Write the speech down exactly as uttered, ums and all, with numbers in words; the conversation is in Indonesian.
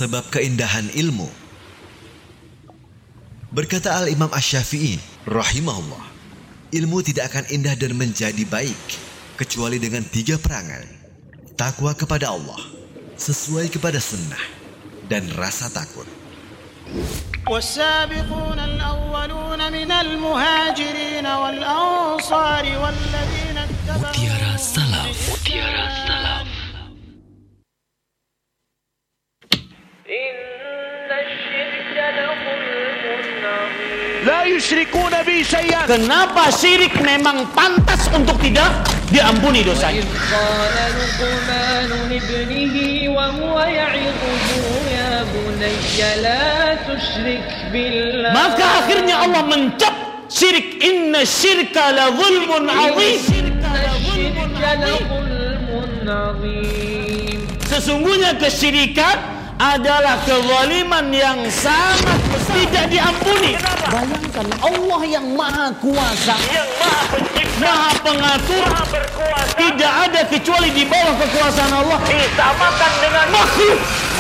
Sebab keindahan ilmu. Berkata Al-Imam Asy-Syafi'i rahimahullah, ilmu tidak akan indah dan menjadi baik kecuali dengan tiga perangan: takwa kepada Allah, sesuai kepada sunnah, dan rasa takut. والسابقون الأولون من المهاجرين والأنصار والذين اتبعوا. Mutiara Salaf. Mutiara Salaf. لا يشركون بي شيئا. Kenapa syirik memang pantas untuk tidak diampuni dosanya? قال لقمان لابنه وهو يعظه يا بني لا تشرك بالله. Maka akhirnya Allah mencap syirik. Inna syirka la zulmun azim. Sesungguhnya kesyirikan adalah kezaliman yang sangat tidak diampuni. Bayangkan Allah yang maha kuasa, yang maha pencipta, maha pengatur, maha berkuasa, tidak ada kecuali di bawah kekuasaan Allah disamakan dengan makhluk.